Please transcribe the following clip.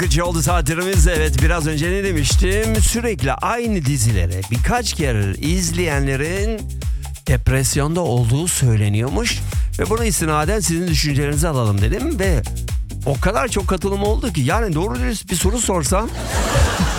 Gıcı oldu saatlerimiz. Evet, biraz önce ne demiştim? Sürekli aynı dizileri birkaç kere izleyenlerin depresyonda olduğu söyleniyormuş. Ve buna istinaden sizin düşüncelerinizi alalım dedim ve o kadar çok katılım oldu ki, yani doğru dürüst bir soru sorsam